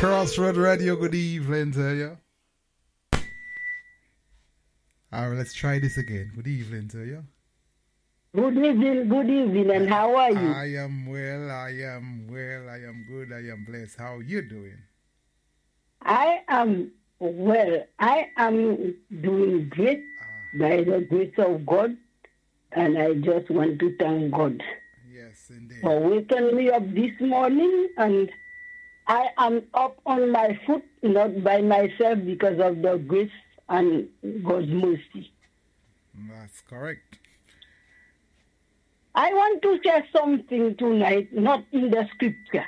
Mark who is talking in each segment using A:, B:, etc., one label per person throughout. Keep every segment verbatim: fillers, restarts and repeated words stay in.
A: Crossroad Radio, good evening to you. All right, let's try this again. Good evening to you.
B: Good evening, good evening, and how are you?
A: I am well, I am well, I am good, I am blessed. How are you doing?
B: I am well. I am doing great uh, by the grace of God, and I just want to thank God.
A: Yes, indeed.
B: For waking me up this morning, and I am up on my foot, not by myself, because of the grace and God's mercy.
A: That's correct.
B: I want to share something tonight, not in the scripture.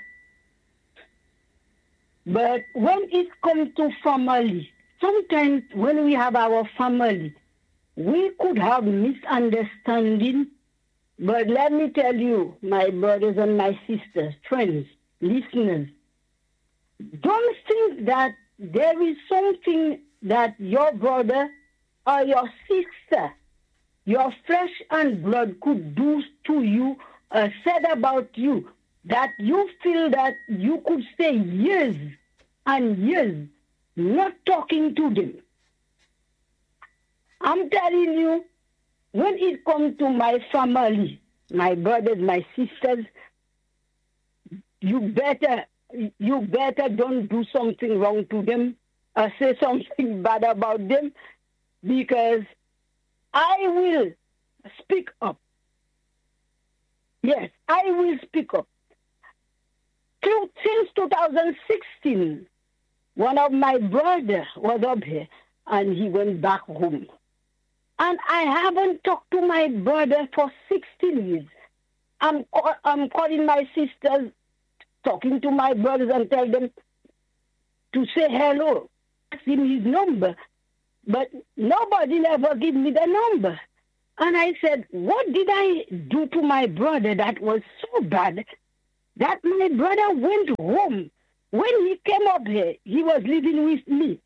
B: But when it comes to family, sometimes when we have our family, we could have misunderstanding. But let me tell you, my brothers and my sisters, friends, listeners, don't think that there is something that your brother or your sister, your flesh and blood could do to you or said about you, that you feel that you could stay years and years not talking to them. I'm telling you, when it comes to my family, my brothers, my sisters, you better you better don't do something wrong to them or say something bad about them, because I will speak up. Yes, I will speak up. Since two thousand sixteen, one of my brothers was up here and he went back home. And I haven't talked to my brother for sixteen years. I'm, I'm calling my sisters, talking to my brothers and tell them to say hello, ask him his number. But nobody ever give me the number. And I said, what did I do to my brother that was so bad that my brother went home? When he came up here, he was living with me.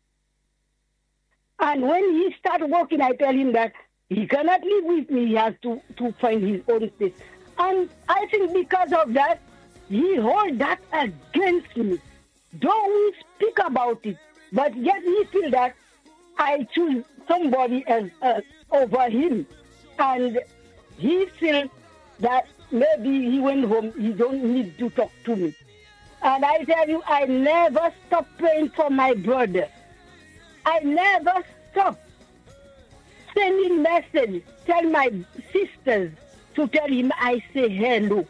B: And when he started working, I tell him that he cannot live with me. He has to, to find his own place. And I think because of that, he hold that against me. Though we speak about it, but yet he feel that I choose somebody else uh, over him. And he feels that maybe he went home, he don't need to talk to me. And I tell you, I never stop praying for my brother. I never stop sending messages, tell my sisters to tell him I say hello.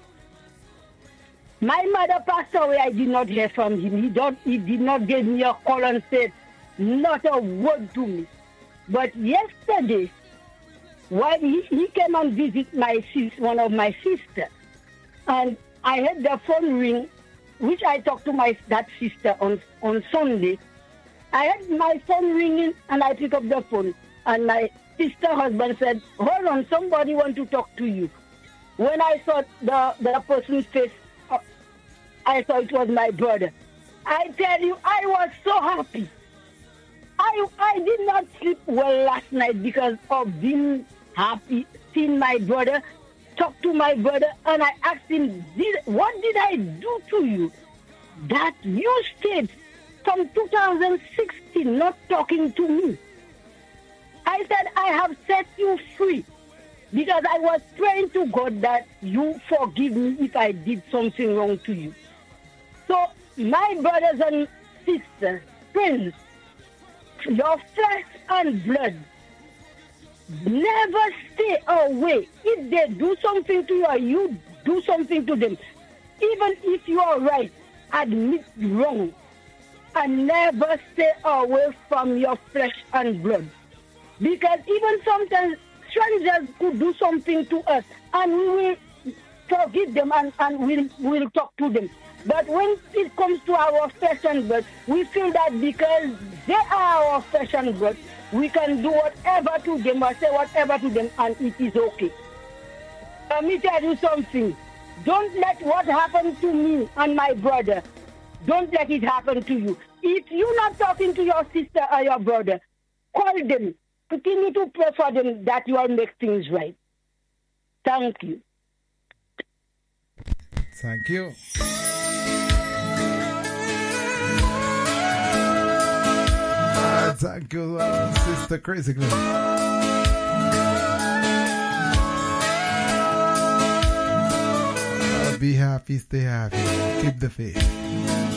B: My mother passed away, I did not hear from him. He, don't, he did not give me a call and say not a word to me. But yesterday, while he, he came and visit my sis, one of my sisters, and I heard the phone ring, which I talked to my that sister on, on Sunday. I heard my phone ringing, and I picked up the phone, and my sister husband said, hold on, somebody want to talk to you. When I saw the, the person's face, uh, I thought it was my brother. I tell you, I was so happy. I I did not sleep well last night because of being happy, seeing my brother, talk to my brother, and I asked him, did, what did I do to you that you stayed from two thousand sixteen not talking to me? I said, I have set you free because I was praying to God that you forgive me if I did something wrong to you. So, my brothers and sisters, friends, your flesh and blood, never stay away. If they do something to you or you do something to them, even if you are right, admit wrong. And never stay away from your flesh and blood. Because even sometimes strangers could do something to us and we will forgive them and, and we'll, we'll talk to them. But when it comes to our flesh and blood, we feel that because they are our flesh and blood, we can do whatever to them or say whatever to them and it is okay. Let me tell you something. Don't let what happened to me and my brother, don't let it happen to you. If you're not talking to your sister or your brother, call them. Continue to pray for them that you will make things right. Thank you.
A: Thank you. thank you, uh, Sister Crazy Glue. Uh, be happy, stay happy. Keep the faith.